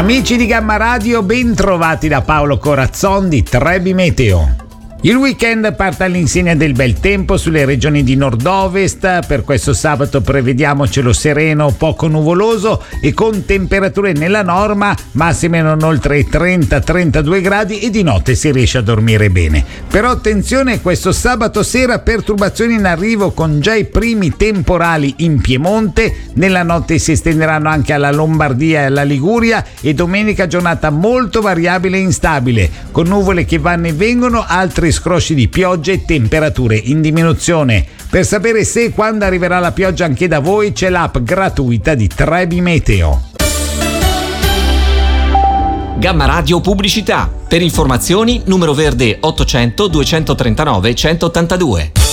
Amici di Gamma Radio, ben trovati da Paolo Corazzon di Trebi Meteo. Il weekend parte all'insegna del bel tempo sulle regioni di nord-ovest. Per questo sabato prevediamo cielo sereno, poco nuvoloso e con temperature nella norma, massime non oltre i 30-32 gradi e di notte si riesce a dormire bene. Però attenzione, questo sabato sera perturbazioni in arrivo con già i primi temporali in Piemonte. Nella notte si estenderanno anche alla Lombardia e alla Liguria e domenica giornata molto variabile e instabile, con nuvole che vanno e vengono, altri scrosci di pioggia e temperature in diminuzione. Per sapere se e quando arriverà la pioggia anche da voi c'è l'app gratuita di Trebi Meteo. Gamma Radio Pubblicità. Per informazioni numero verde 800 239 182.